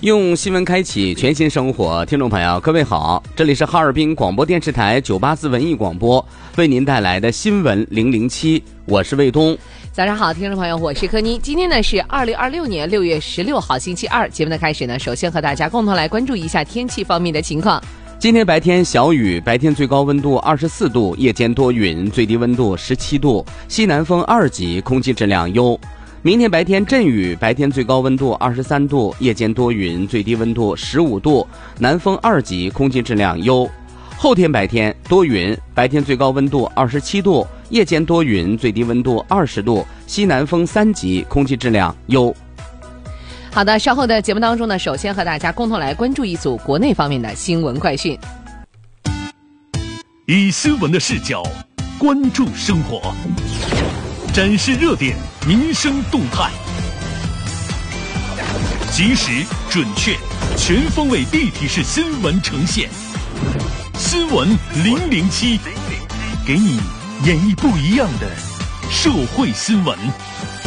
用新闻开启全新生活，听众朋友各位好，这里是哈尔滨广播电视台984文艺广播为您带来的新闻007，我是卫东。 早上好，听众朋友，我是柯妮。今天呢是2026年6月16号星期二，节目的开始呢，首先和大家共同来关注一下天气方面的情况。 今天白天小雨，白天最高温度24度，夜间多云，最低温度17度，西南风2级，空气质量优。明天白天阵雨，白天最高温度23度，夜间多云，最低温度15度，南风2级，空气质量优。后天白天多云，白天最高温度27度，夜间多云，最低温度20度，西南风3级，空气质量优。 好的，稍后的节目当中呢，首先和大家共同来关注一组国内方面的新闻快讯。 以新闻的视角关注生活，展示热点民生动态，及时、准确、全方位立体式新闻呈现。新闻007，给你演绎不一样的社会新闻。